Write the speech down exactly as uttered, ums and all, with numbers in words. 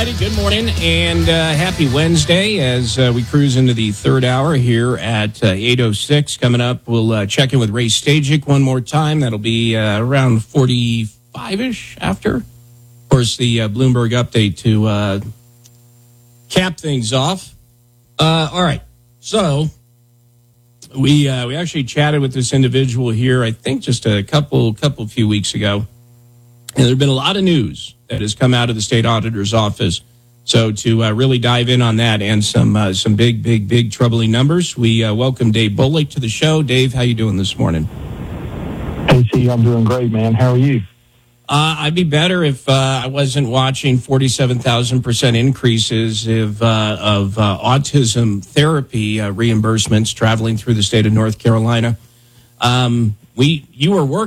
righty, good morning and uh, happy Wednesday as uh, we cruise into the third hour here at uh, eight oh six. Coming up, we'll uh, check in with Ray Stajic one more time. That'll be uh, around forty-five-ish after. Of course, the uh, Bloomberg update to uh, cap things off. Uh, all right, so we uh, we actually chatted with this individual here, I think just a couple, couple few weeks ago. And there have been a lot of news that has come out of the state auditor's office. So to uh, really dive in on that and some uh, some big, big, big troubling numbers, we uh, welcome Dave Bolick to the show. Dave, how you doing this morning? Hey, C, I'm doing great, man. How are you? Uh, I'd be better if uh, I wasn't watching forty-seven thousand percent increases of, uh, of uh, autism therapy uh, reimbursements traveling through the state of North Carolina. Um, we you were working